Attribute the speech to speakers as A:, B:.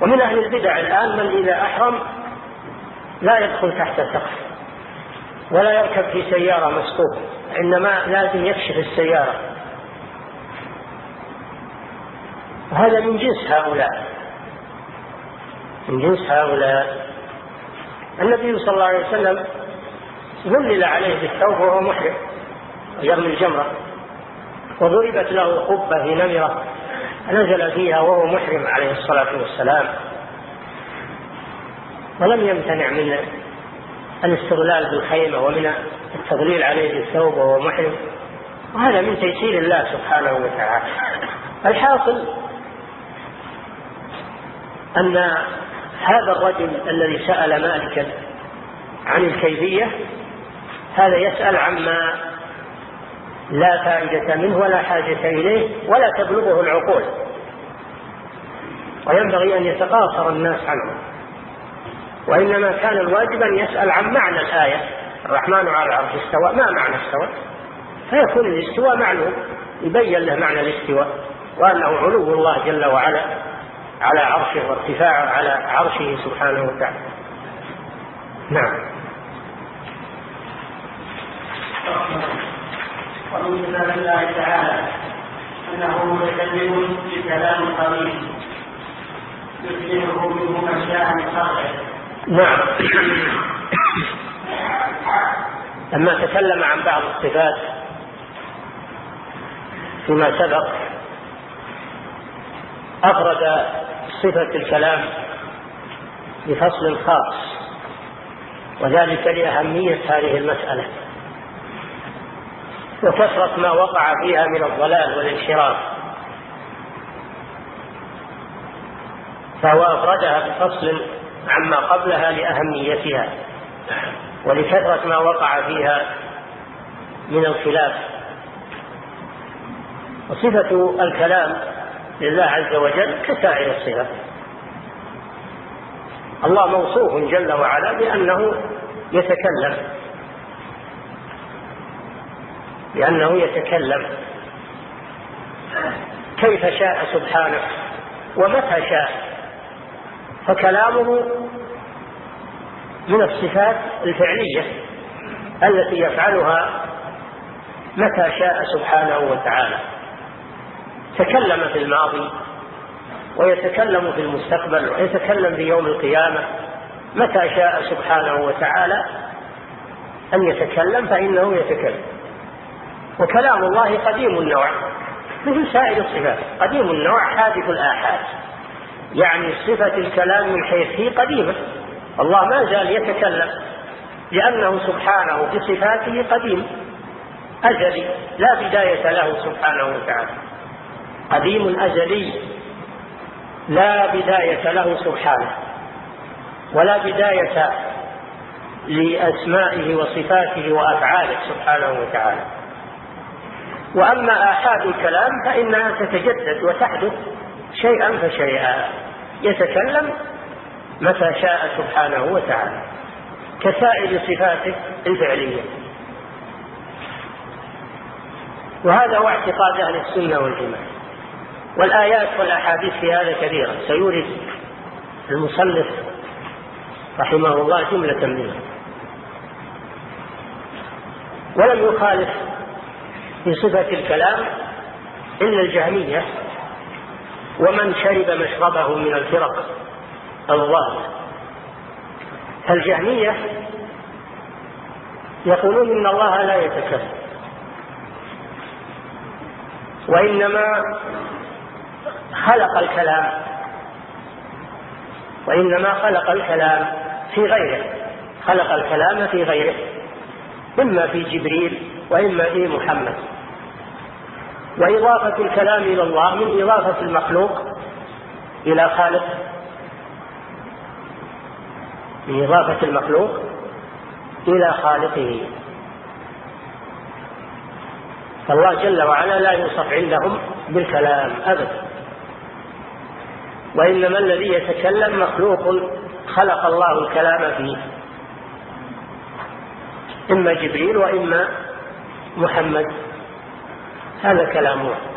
A: ومن أهل البدع الآن من إذا أحرم لا يدخل تحت سقف ولا يركب في سيارة مسقوف، إنما لازم يكشف السيارة، وهذا من جنس هؤلاء، من جنس هؤلاء. النبي صلى الله عليه وسلم ظلل عليه بالثوب وهو محرم يرمي الجمرة، وضربت له قبة في نمرة نزل فيها وهو محرم عليه الصلاة والسلام، ولم يمتنع من الاستغلال بالخيمة ومن التظليل عليه بالثوب وهو محرم، وهذا من تيسير الله سبحانه وتعالى. الحاصل أن هذا الرجل الذي سأل مالكا عن الكيفية هذا يسأل عما لا فائدة منه ولا حاجة إليه ولا تبلغه العقول، وينبغي أن يتقاصر الناس عنه، وإنما كان الواجب أن يسأل عن معنى الآية الرحمن على العرش استوى، ما معنى استوى؟ فيكون الاستواء معلوم، يبين له معنى الاستواء وأنه علو الله جل وعلا على عرشه وارتفاعه على عرشه سبحانه وتعالى. نعم.
B: ومن كتاب الله تعالى أنه متكلم بكلام قليل يسلمه منه من شاء من خلقه.
A: نعم. لما تكلم عن بعض الصفات فيما سبق أفرد صفة الكلام بفصل خاص، وذلك لأهمية هذه المسألة وكثرة ما وقع فيها من الضلال والانحراف، فهو أفردها بفصل عما قبلها لأهميتها ولكثرة ما وقع فيها من الخلاف. وصفة الكلام لله عز وجل كسائر الصفات، الله موصوف جل وعلا بأنه يتكلم كيف شاء سبحانه ومتى شاء، فكلامه من الصفات الفعلية التي يفعلها متى شاء سبحانه وتعالى. تكلم في الماضي ويتكلم في المستقبل ويتكلم في يوم القيامة، متى شاء سبحانه وتعالى أن يتكلم فإنه يتكلم. وكلام الله قديم النوع مثل سائر الصفات، قديم النوع حادث الآحاد، يعني صفة الكلام من حيث هي قديمة، الله ما زال يتكلم لأنه سبحانه بصفاته قديم أزلي لا بداية له سبحانه وتعالى، قديم أزلي لا بداية له سبحانه ولا بداية لأسمائه وصفاته وأفعاله سبحانه وتعالى. وأما آحاد الكلام فإنها تتجدد وتحدث شيئا فشيئا، يتكلم متى شاء سبحانه وتعالى كسائر صفاته الفعلية. وهذا هو اعتقاد أهل السنة والجماعة، والآيات والأحاديث في هذا كثيرة، سيورد المصنف رحمه الله جملة منها. ولم يخالف في صفة الكلام إلا الجهمية ومن شرب مشربه من الفرق الضالة. الجهمية يقولون إن الله لا يتكلم، وإنما خلق الكلام في غيره، خلق الكلام في غيره، إما في جبريل وإما في محمد. وإضافة الكلام إلى الله من إضافة المخلوق إلى خالق، من إضافة المخلوق إلى خالقه. فالله جل وعلا لا يوصف عندهم بالكلام أبدا، وإنما الذي يتكلم مخلوق خلق الله الكلام فيه، إما جبريل وإما محمد، هذا كلامه.